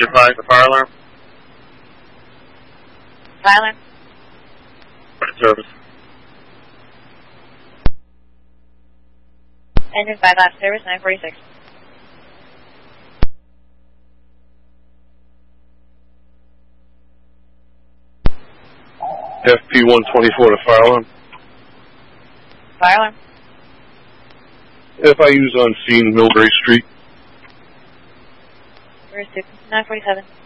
Sector 5, the fire alarm. Fire alarm. Service. Engine 5 lap service, 946. FP124 to fire alarm. Fire alarm. FIU's on scene, Millbrae Street. Where's 947?